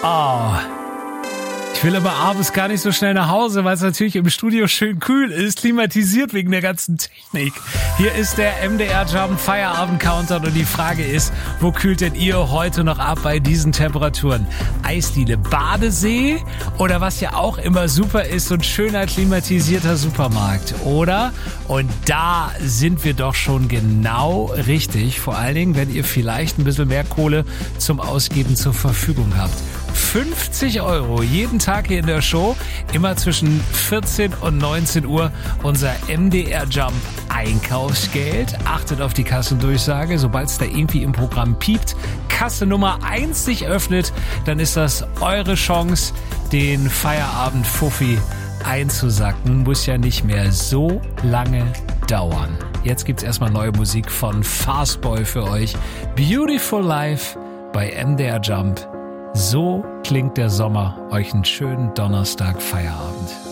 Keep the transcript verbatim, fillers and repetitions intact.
Oh. Ich will aber abends gar nicht so schnell nach Hause, weil es natürlich im Studio schön kühl ist, klimatisiert wegen der ganzen Technik. Hier ist der M D R Jump Feierabend Countdown und die Frage ist, wo kühlt denn ihr heute noch ab bei diesen Temperaturen? Eisdiele, Badesee oder was ja auch immer super ist, so ein schöner klimatisierter Supermarkt, oder? Und da sind wir doch schon genau richtig, vor allen Dingen, wenn ihr vielleicht ein bisschen mehr Kohle zum Ausgeben zur Verfügung habt. fünfzig Euro jeden Tag hier in der Show, immer zwischen vierzehn und neunzehn Uhr unser M D R Jump Einkaufsgeld. Achtet auf die Kassendurchsage, sobald es da irgendwie im Programm piept, Kasse Nummer eins sich öffnet, dann ist das eure Chance, den Feierabend-Fuffi einzusacken. Muss ja nicht mehr so lange dauern. Jetzt gibt's erstmal neue Musik von Fastboy für euch. Beautiful Life bei M D R Jump. So klingt der Sommer. Euch einen schönen Donnerstag Feierabend.